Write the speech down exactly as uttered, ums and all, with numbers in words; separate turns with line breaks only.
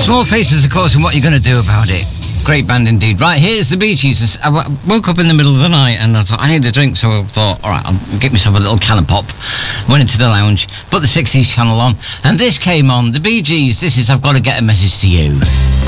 Small Faces, of course, and What You're Gonna Do About It. Great band indeed. Right, here's the Bee Gees. I w- woke up in the middle of the night and I thought, I need a drink, so I thought, all right, I'll get myself a little can of pop. Went into the lounge, put the sixties channel on, and this came on. The Bee Gees, this is I've Got to Get a Message to You.